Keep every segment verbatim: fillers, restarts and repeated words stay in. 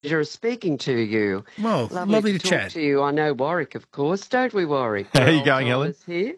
pleasure of speaking to you. Well, Lovely lovely to to talk chat. to you. I know Warwick, of course, don't we, Warwick? How are We're you old going, Helen? timers here.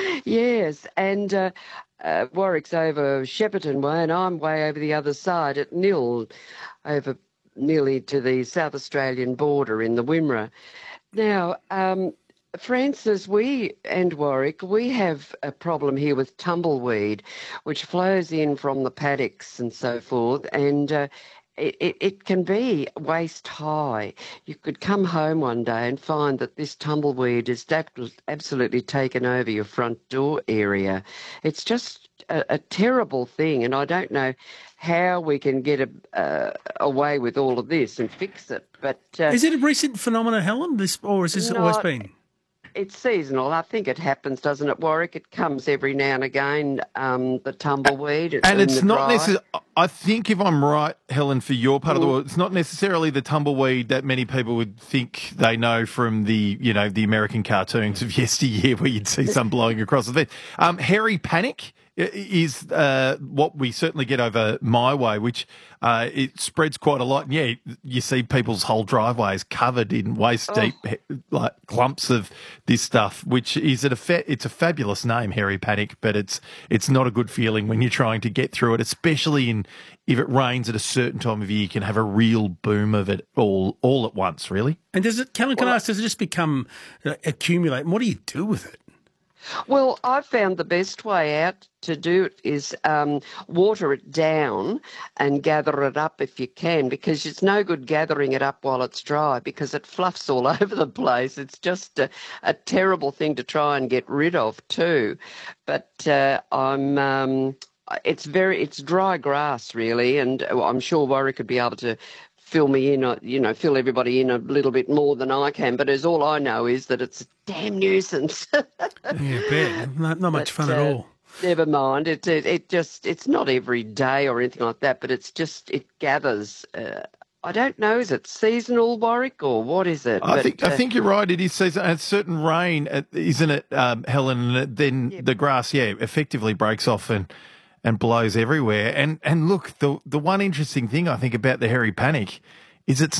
Yes, and uh, uh, Warwick's over Shepparton way, and I'm way over the other side at Nil, over nearly to the South Australian border in the Wimmera. Now, um, Francis, we and Warwick, we have a problem here with tumbleweed, which flows in from the paddocks and so forth, and uh, it, it, it can be waist high. You could come home one day and find that this tumbleweed has ab- absolutely taken over your front door area. It's just a, a terrible thing, and I don't know how we can get a, uh, away with all of this and fix it. But uh, Is it a recent phenomenon, Helen, this, or has this always not been? it's seasonal. I think it happens, doesn't it, Warwick? It comes every now and again, um, the tumbleweed And in it's the not dry. necessarily, I think if I'm right, Helen, for your part of the Mm. world, it's not necessarily the tumbleweed that many people would think they know from the, you know, the American cartoons of yesteryear where you'd see some blowing across the fence. Um, hairy panic i- is uh, what we certainly get over my way, which uh, it spreads quite a lot. And yeah, you see people's whole driveways covered in waist Oh, deep like clumps of this stuff, which is it a fa- it's a fabulous name, hairy panic, but it's it's not a good feeling when you're trying to get through it, especially in if it rains at a certain time of year. You can have a real boom of it all all at once, really. And does it, Helen, can I well, ask, does it just become, uh, accumulate? And what do you do with it? Well, I've found the best way out to do it is um, water it down and gather it up if you can, because it's no good gathering it up while it's dry because it fluffs all over the place. It's just a, a terrible thing to try and get rid of too. But uh, I'm. Um, it's very, it's dry grass really, and I'm sure Warwick could be able to fill me in, uh, you know, fill everybody in a little bit more than I can. But as all I know is that it's a damn nuisance. Yeah, I bet. Not, not much But fun at uh, all. never mind. It, it it just it's not every day or anything like that. But it's just it gathers. Uh, I don't know. Is it seasonal, Warwick, or what is it? I But think I uh, think you're right. It is season. And certain rain, uh, isn't it, um, Helen? And then yeah, the grass, yeah, effectively breaks off and and blows everywhere. And and look, the the one interesting thing I think about the hairy panic is it's